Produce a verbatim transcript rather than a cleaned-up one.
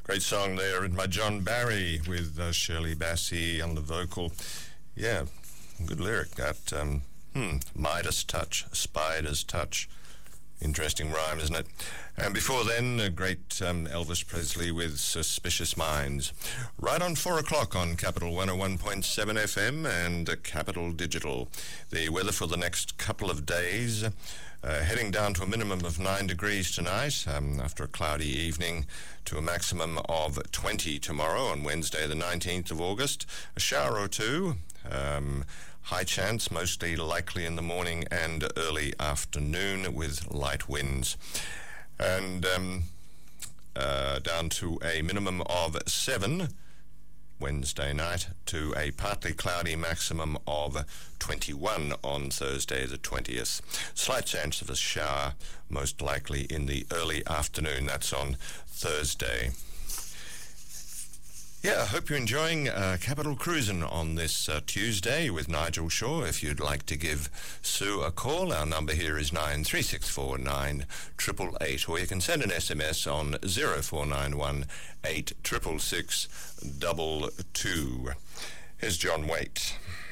Great song there, written by John Barry with uh, Shirley Bassey on the vocal. Yeah, good lyric. That, um, hmm, Midas touch, spider's touch. Interesting rhyme, isn't it? And before then, a great um, Elvis Presley with Suspicious Minds. Right on four o'clock on Capital one oh one point seven F M and uh, Capital Digital. The weather for the next couple of days, uh, heading down to a minimum of nine degrees tonight, um, after a cloudy evening, to a maximum of twenty tomorrow on Wednesday the nineteenth of August. A shower or two. Um, high chance, mostly likely in the morning and early afternoon with light winds. And um, uh, down to a minimum of seven Wednesday night to a partly cloudy maximum of twenty-one on Thursday the twentieth. Slight chance of a shower, most likely in the early afternoon. That's on Thursday. Yeah, I hope you're enjoying uh, Capital Cruisin' on this uh, Tuesday with Nigel Shaw. If you'd like to give Sue a call, our number here is nine three six four nine eight eight eight, or you can send an S M S on zero four nine one eight six six six two two. Here's John Waite.